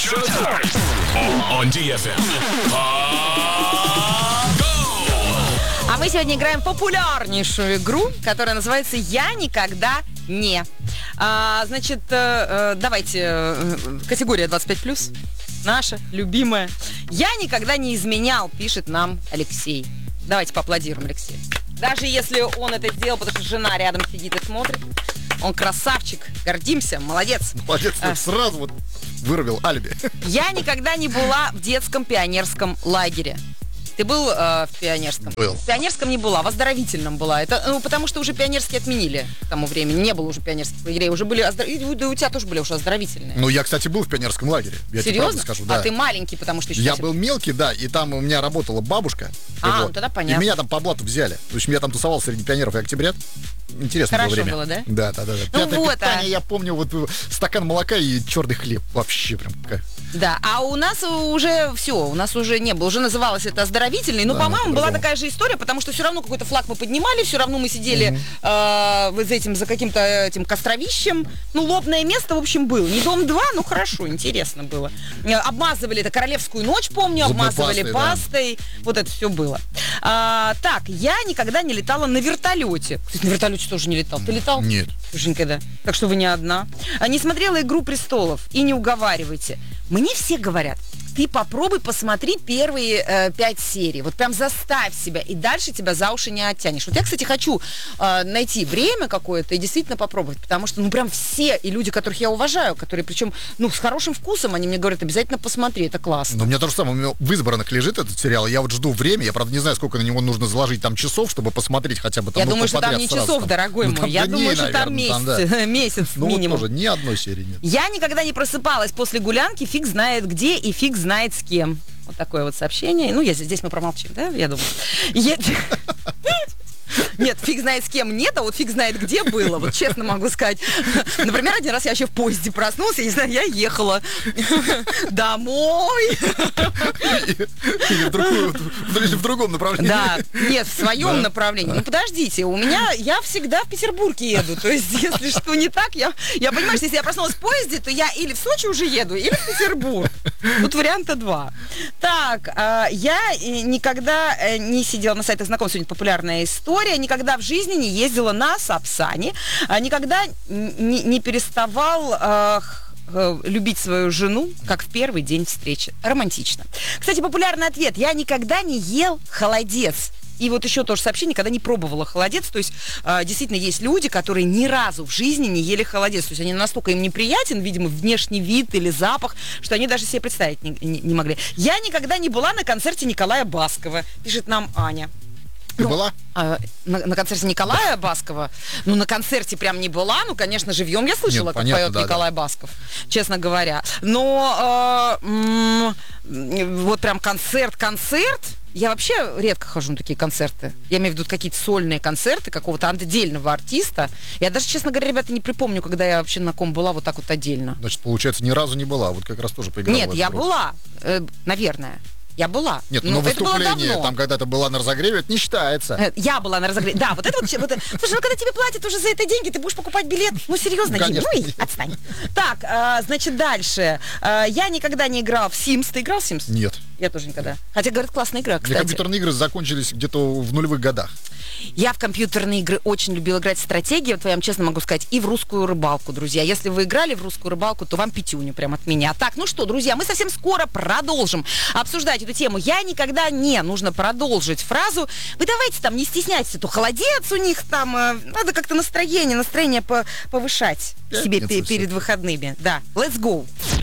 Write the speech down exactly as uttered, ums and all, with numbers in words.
Showtime on ди эф эм. А мы сегодня играем популярнейшую игру, которая называется «Я никогда не». А, значит, э, э, давайте, э, категория двадцать пять плюс, наша любимая. «Я никогда не изменял», пишет нам Алексей. Давайте поаплодируем Алексею. Даже если он это сделал, потому что жена рядом сидит и смотрит. Он красавчик, гордимся, молодец. Молодец, а. сразу вот вырвал алиби. Я никогда не была в детском пионерском лагере. Ты был э, в пионерском? Был. В пионерском не была, в оздоровительном была. Это, ну, потому что уже пионерские отменили к тому времени. Не было уже пионерских лагерей. Уже были оздоровительные. Да у тебя тоже были уже оздоровительные. Ну, я, кстати, был в пионерском лагере. Я тебе правду Серьезно? скажу, да. А ты маленький, потому что еще... Я совсем... был мелкий, да, и там у меня работала бабушка. А, вот. ну тогда понятно. И меня там по блату взяли. То есть я там тусовал среди пионеров и октябрят. Интересно Хорошо было время. было, да? Да, да, да. да. Ну Пятое вот, питание, а... я помню, вот стакан молока и черный хлеб. Вообще прям как... Да, а у нас уже все, у нас уже не было. Уже называлось это оздоровительный. Но, да, по-моему, была по-другому. такая же история, потому что все равно какой-то флаг мы поднимали, все равно мы сидели mm-hmm. э, за этим, за каким-то этим костровищем. Ну, лобное место, в общем, было. Не дом два, ну хорошо, интересно было. Обмазывали это королевскую ночь, помню, Зубной обмазывали пастой, пастой. Да. Вот это все было. А, так, я никогда не летала на вертолете. Кстати, на вертолете тоже не летал. Ты летал? Нет. Тоже никогда. Так что вы не одна. А не смотрела «Игру престолов» и не уговаривайте. Мне все говорят, ты попробуй посмотри первые э, пять серий. Вот прям заставь себя, и дальше тебя за уши не оттянешь. Вот я, кстати, хочу э, найти время какое-то и действительно попробовать, потому что, ну, прям все, и люди, которых я уважаю, которые, причем, ну, с хорошим вкусом, они мне говорят, обязательно посмотри, это классно. Но у меня то же самое, у меня в избранных лежит этот сериал, я вот жду время, я, правда, не знаю, сколько на него нужно заложить там часов, чтобы посмотреть хотя бы там. Я ну, думаю, что там подряд не сразу, часов, там. дорогой ну, мой, там я дней, думаю, что наверное, там месяц, там, да. месяц ну, минимум. Вот тоже ни одной серии нет. Я никогда не просыпалась после гулянки, фиг знает где и фиг знает с кем. Вот такое вот сообщение. Ну, если здесь мы промолчим, да, я думаю. Е... Нет, фиг знает с кем нет, а вот фиг знает где было. Вот честно могу сказать. Например, один раз я еще в поезде проснулся, я не знаю, я ехала домой. Или в, другую, в другом направлении. Да, нет, в своем да. направлении. Ну, подождите, у меня, я всегда в Петербург еду. То есть, если что не так, я, я понимаю, что если я проснулась в поезде, то я или в Сочи уже еду, или в Петербург. Тут варианта два. Так, э, я никогда э, не сидела на сайтах знакомств, сегодня популярная история, никогда в жизни не ездила на Сапсане, э, никогда не, не переставал... Э, любить свою жену, как в первый день встречи. Романтично. Кстати, популярный ответ. Я никогда не ел холодец. И вот еще тоже сообщение, никогда не пробовала холодец. То есть, э, действительно, есть люди, которые ни разу в жизни не ели холодец. То есть, они настолько им неприятен, видимо, внешний вид или запах, что они даже себе представить не, не, не могли. Я никогда не была на концерте Николая Баскова, пишет нам Аня. Ты ну, была? А, на, на концерте Николая Баскова? Ну, на концерте прям не была. Ну, конечно, живьем я слышала, Нет, как понятно, поет да, Николай да. Басков, честно говоря. Но э, м- вот прям концерт-концерт. Я вообще редко хожу на такие концерты. Я имею в виду какие-то сольные концерты какого-то отдельного артиста. Я даже, честно говоря, ребята, не припомню, когда я вообще на ком была вот так вот отдельно. Значит, получается, ни разу не была. Вот как раз тоже поиграла. Нет, я была, э, наверное. Я была. Нет, но но это было выступление, давно. там когда-то была на разогреве, это не считается. Я была на разогреве. Да, вот это вот... вот это. Слушай, ну когда тебе платят уже за это деньги, ты будешь покупать билет? Ну, серьезно, Дим, ну и отстань. Так, а, значит, дальше. А, я никогда не играл в Sims. Ты играл в Sims? Нет. Я тоже никогда. Хотя, говорят, классная игра, кстати. Мне компьютерные игры закончились где-то в нулевых годах. Я в компьютерные игры очень любила играть в стратегии, вот я вам честно могу сказать, и в русскую рыбалку, друзья. Если вы играли в русскую рыбалку, то вам пятюню прям от меня. Так, ну что, друзья, мы совсем скоро продолжим обсуждать эту тему. Я никогда не, нужно продолжить фразу. Вы давайте там, не стесняйтесь, то холодец у них там, э, надо как-то настроение, настроение по- повышать себе Пятница, перед все. выходными. Да, let's go.